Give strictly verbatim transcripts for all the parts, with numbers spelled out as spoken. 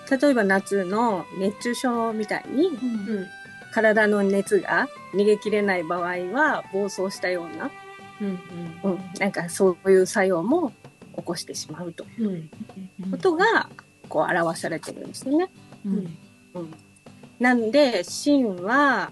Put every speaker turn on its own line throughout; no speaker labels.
例えば夏の熱中症みたいに、
うん、
体の熱が逃げきれない場合は暴走したような、
うん
うん、なんかそういう作用も起こしてしまうということがこう表されてるんですよね。
うん
うん、なんで心は、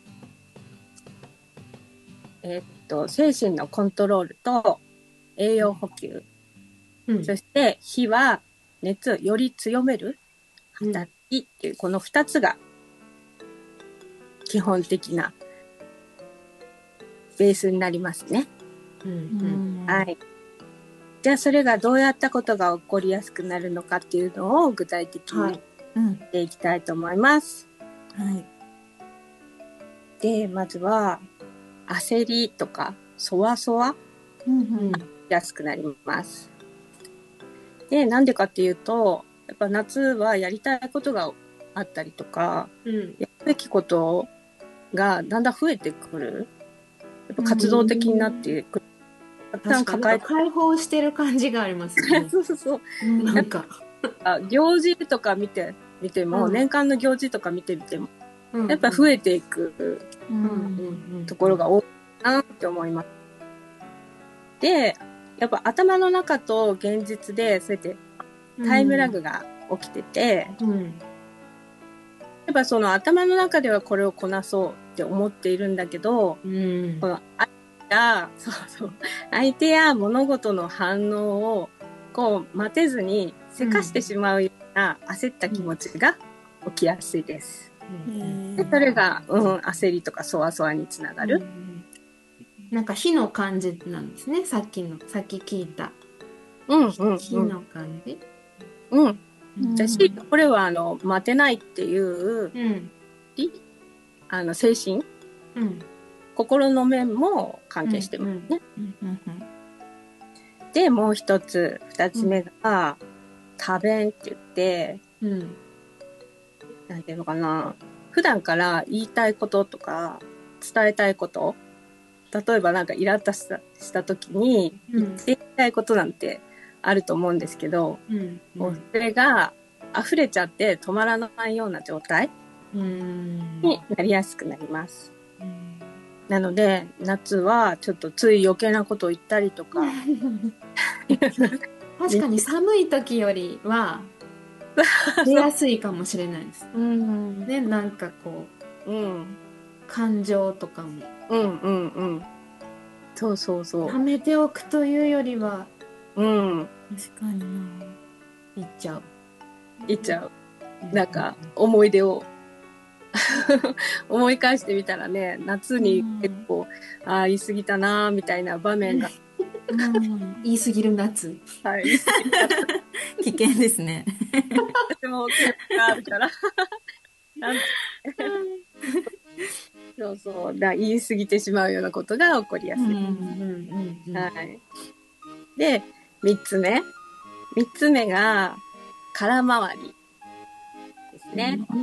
えー、っと精神のコントロールと栄養補給、うん、そして火は熱をより強める働きっていう、このふたつが基本的なベースになりますね。うんうん、はい。じゃあそれがどうやったことが起こりやすくなるのかっていうのを具体的に見ていきたいと思います。
はい。
で、まずは焦りとかそわそわ、うんうん、やすくなります。で、なんでかっていうと、やっぱ夏はやりたいことがあったりとか、うん、やるべきことがだんだん増えてくる。やっぱ活動的になってくる。
たくさん抱えて解放してる感じがありますね。
そうそうそう。
うん、なんか
行事とか見て見ても、うん、年間の行事とか見てみても、うん、やっぱ増えていく、うんうん、ところが多いなって思います。で、やっぱ頭の中と現実でそうやってタイムラグが起きてて、うん、やっぱその頭の中ではこれをこなそうって思っているんだけど、うん、この相手や、そうそう、相手や物事の反応をこう待てずにせかしてしまうような焦った気持ちが起きやすいです。うん、でそれが、うん、焦りとかそわそわにつながる。うん、
なんか火の感じなんですね。さっきの、さっき聞いた。
うんうん、うん。
火の感じ。
うん。私、うん、これはあの待てないっていう、うん、あの精神、うん、心の面も関係してますね。うんうんうん、でもう一つ二つ目が、うん、多弁って言って、うん、なんていうのかな、普段から言いたいこととか伝えたいこと、例えばなんかイラッとしたした時に言っていきたいことなんてあると思うんですけど、うん、もうそれが溢れちゃって止まらないような状態になりやすくなります。うん、なので夏はちょっとつい余計なことを言ったりとか
確かに寒い時よりは出やすいかもしれないです。うんね、なんかこう、うん、感情とかも。
うんうんうん。そうそうそう。
溜めておくというよりは、
うん。
確かにな。
言っちゃう。
言っちゃう。なんか思い出を思い返してみたらね、夏に結構、うん、ああ言い過ぎたなみたいな場面が、
うん、言い過ぎる夏。
はい。言い過ぎる
夏。危険ですね。
私も記憶があるから。なんそうそうだ、言い過ぎてしまうようなことが起こりやすい。うんうんうん、はい。で、三つ目。三つ目が空回りですね。うん、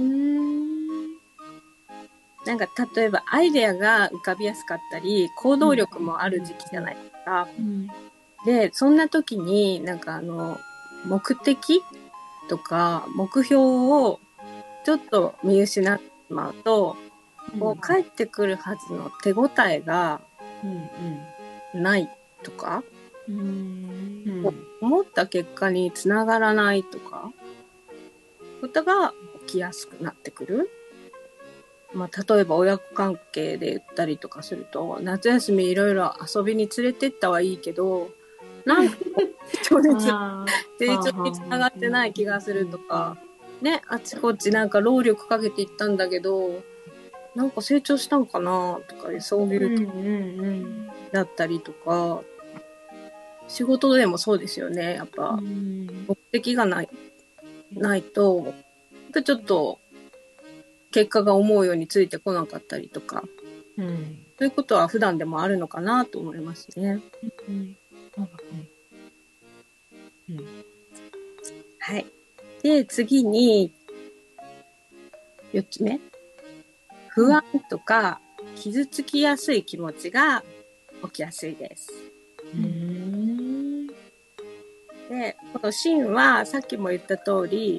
なんか例えばアイデアが浮かびやすかったり、行動力もある時期じゃないですか。うん、で、そんな時になんかあの目的とか目標をちょっと見失ってしまうと、こう帰ってくるはずの手応えがないとか、うんうん、思った結果につながらないとかことが起きやすくなってくる。まあ、例えば親子関係で言ったりとかすると、夏休みいろいろ遊びに連れてったはいいけど、なんか成長につながってない気がするとか、ね、あちこちなんか労力かけていったんだけど、なんか成長したんかなとか、そういうだったりとか、仕事でもそうですよね。やっぱ目的がないないと、やっぱちょっと結果が思うようについてこなかったりとか、うん、そういうことは普段でもあるのかなと思いますね。うんうん、はい。で、次によっつめ。不安とか傷つきやすい気持ちが起きやすいです。うん、で、この心はさっきも言った通り、